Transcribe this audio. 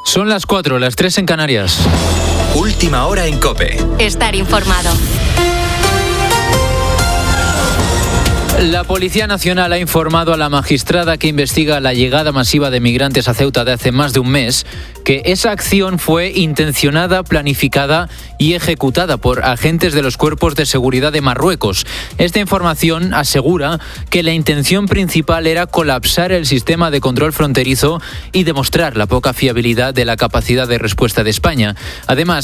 Son las 4, las 3 en Canarias. Última hora en COPE. Estar informado. La Policía Nacional ha informado a la magistrada que investiga la llegada masiva de migrantes a Ceuta de hace más de un mes que esa acción fue intencionada, planificada y ejecutada por agentes de los cuerpos de seguridad de Marruecos. Esta información asegura que la intención principal era colapsar el sistema de control fronterizo y demostrar la poca fiabilidad de la capacidad de respuesta de España. Además,